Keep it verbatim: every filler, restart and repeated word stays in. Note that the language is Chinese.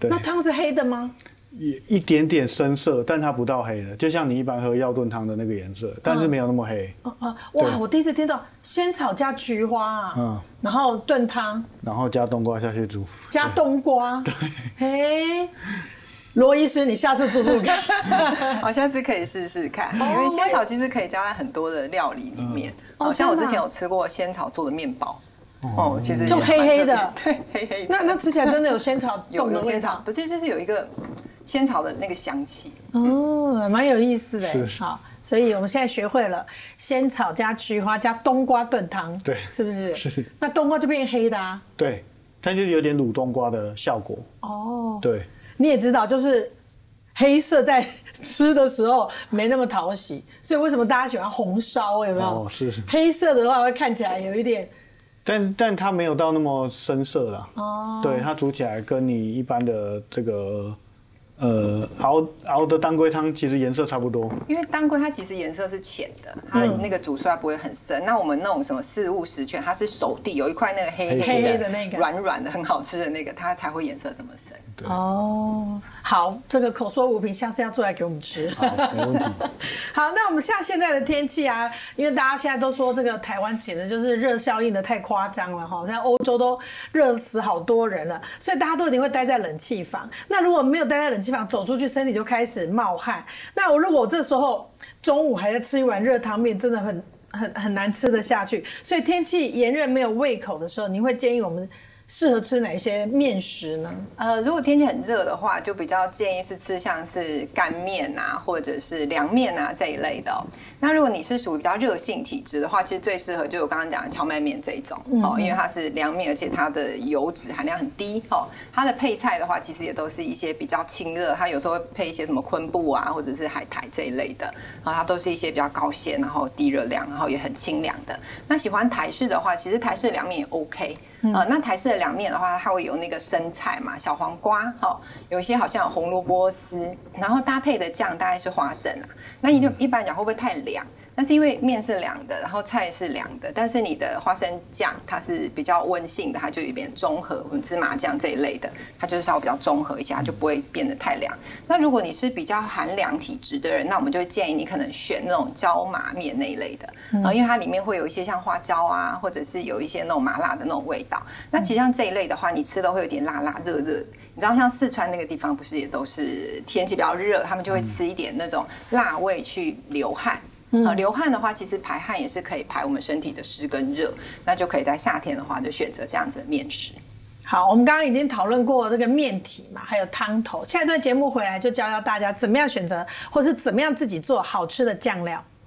对， 那汤是黑的吗？ 一一点点深色，但它不到黑的，就像你一般喝药炖汤的那个颜色，但是没有那么黑。 哦哦，哇！我第一次听到仙草加菊花啊， 嗯， 然后炖汤， 然后加冬瓜下去煮， 加冬瓜，对，嘿。罗医师，你下次做做看。 好，下次可以试试看，因为仙草其实可以加在很多的料理里面。哦，像我之前有吃过仙草做的面包，哦，其实就黑黑的， 对，黑黑的。 那那吃起来真的有仙草有有仙草，不是就是有一个仙草的那个香气。 哦，蛮有意思的。 是好，所以我们现在学会了仙草加菊花加冬瓜炖汤， 对， 是不是？ 是。 那冬瓜就变黑的啊。 对，它就有点卤冬瓜的效果。 哦， 对。 你也知道，就是黑色在吃的时候没那么讨喜，所以为什么大家喜欢红烧？有没有？ 哦，是。 黑色的话会看起来有一点， 但但它没有到那么深色啦。 哦， 对，它煮起来跟你一般的这个呃熬熬的当归汤其实颜色差不多。 因为当归它其实颜色是浅的，它那个煮出来不会很深。那我们那种什么四物十全，它是手地有一块那个黑黑的那个软软的很好吃的那个，它才会颜色这么深。 哦，好，这个口说无凭，下次要做来给我们吃。 好，没问题。 好，那我们像现在的天气啊，因为大家现在都说这个台湾简直就是热效应的太夸张了哈，现在欧洲都热死好多人了，所以大家都一定会待在冷气房。那如果没有待在冷气房，走出去身体就开始冒汗。那我如果我这时候中午还在吃一碗热汤面，真的很很很难吃得下去。所以天气炎热没有胃口的时候，您会建议我们适合吃哪一些面食呢？ 呃，如果天气很热的话，就比较建议是吃像是干面啊，或者是凉面啊这一类的哦。那如果你是属于比较热性体质的话，其实最适合就我刚刚讲的荞麦面这一种哦，因为它是凉面，而且它的油脂含量很低哦。它的配菜的话，其实也都是一些比较清热，它有时候会配一些什么昆布啊，或者是海苔这一类的，然后它都是一些比较高纤，然后低热量，然后也很清凉的。那喜欢台式的话，其实台式的凉面也 OK。呃，那台式的凉面的话，它会有那个生菜嘛，小黄瓜，哦，有一些好像有红萝卜丝，然后搭配的酱大概是花生啊。那你就一般讲会不会太凉？但是因为面是凉的，然后菜是凉的，但是你的花生酱它是比较温性的，它就有点中和，芝麻酱这一类的，它就是稍微比较中和一下，它就不会变得太凉。那如果你是比较寒凉体质的人，那我们就会建议你可能选那种椒麻面那一类的，嗯、因为它里面会有一些像花椒啊，或者是有一些那种麻辣的那种味道。那其实像这一类的话，你吃的会有点辣辣热热的。你知道像四川那个地方不是也都是天气比较热，他们就会吃一点那种辣味去流汗。呃，流汗的话，其实排汗也是可以排我们身体的湿跟热，那就可以在夏天的话就选择这样子的面食。 好，我们刚刚已经讨论过这个面体嘛，还有汤头。下一段节目回来就教教大家怎么样选择，或是怎么样自己做好吃的酱料。